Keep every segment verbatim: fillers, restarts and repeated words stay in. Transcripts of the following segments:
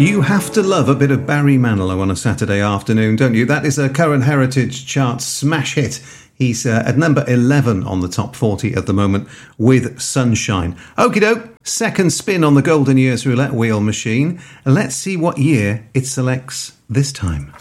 You have to love a bit of Barry Manilow on a Saturday afternoon, don't you? That is a current Heritage Chart smash hit. He's uh, at number eleven on the top forty at the moment with Sunshine. Okie doke, second spin on the Golden Years roulette wheel machine. Let's see what year it selects this time.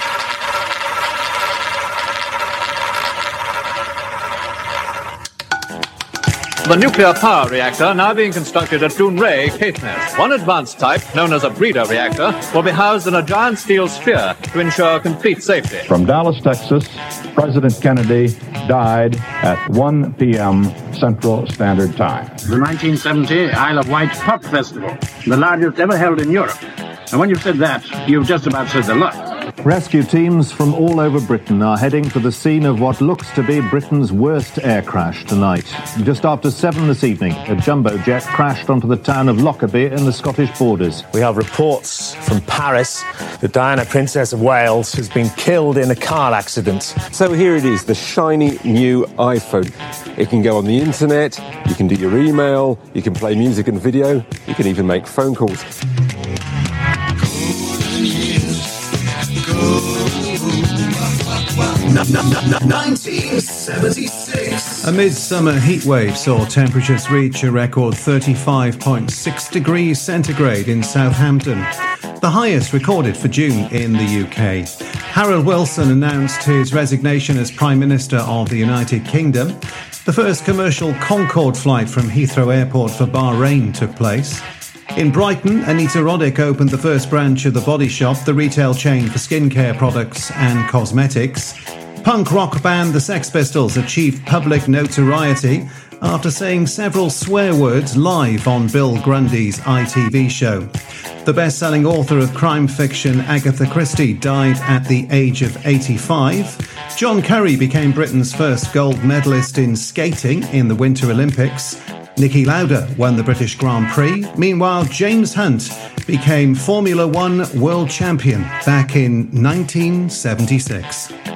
The nuclear power reactor now being constructed at Dounreay, Caithness. One advanced type, known as a breeder reactor, will be housed in a giant steel sphere to ensure complete safety. From Dallas, Texas, President Kennedy died at one p.m. Central Standard Time. The nineteen seventy Isle of Wight Pop Festival, the largest ever held in Europe. And when you've said that, you've just about said the lot. Rescue teams from all over Britain are heading for the scene of what looks to be Britain's worst air crash tonight. Just after seven this evening, a jumbo jet crashed onto the town of Lockerbie in the Scottish borders. We have reports from Paris that Diana, Princess of Wales, has been killed in a car accident. So here it is, the shiny new iPhone. It can go on the internet, you can do your email, you can play music and video, you can even make phone calls. nineteen seventy-six. A midsummer heatwave saw temperatures reach a record thirty-five point six degrees centigrade in Southampton, the highest recorded for June in the U K. Harold Wilson announced his resignation as Prime Minister of the United Kingdom. The first commercial Concorde flight from Heathrow Airport for Bahrain took place. In Brighton, Anita Roddick opened the first branch of The Body Shop, the retail chain for skincare products and cosmetics. Punk rock band The Sex Pistols achieved public notoriety after saying several swear words live on Bill Grundy's I T V show. The best-selling author of crime fiction Agatha Christie died at the age of eighty-five. John Curry became Britain's first gold medalist in skating in the Winter Olympics. Niki Lauda won the British Grand Prix. Meanwhile, James Hunt became Formula One world champion back in nineteen seventy-six.